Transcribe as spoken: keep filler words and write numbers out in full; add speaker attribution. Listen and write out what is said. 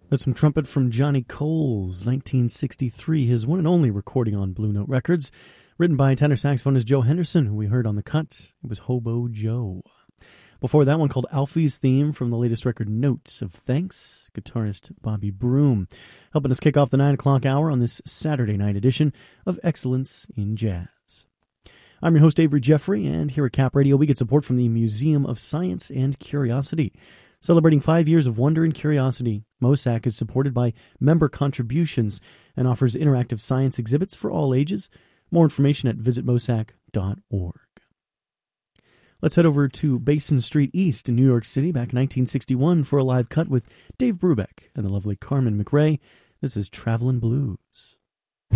Speaker 1: That's some trumpet from Johnny Coles, nineteen sixty-three, his one and only recording on Blue Note Records, written by tenor saxophonist Joe Henderson, who we heard on the cut. It was Hobo Joe. Before that one called Alfie's Theme from the latest record Notes of Thanks, guitarist Bobby Broom, helping us kick off the nine o'clock hour on this Saturday night edition of Excellence in Jazz. I'm your host Avery Jeffrey, and here at Cap Radio we get support from the Museum of Science and Curiosity. Celebrating five years of wonder and curiosity, MOSAC is supported by member contributions and offers interactive science exhibits for all ages. More information at visit mosac dot org. Let's head over to Basin Street East in New York City back in nineteen sixty-one for a live cut with Dave Brubeck and the lovely Carmen McRae. This is Travelin' Blues.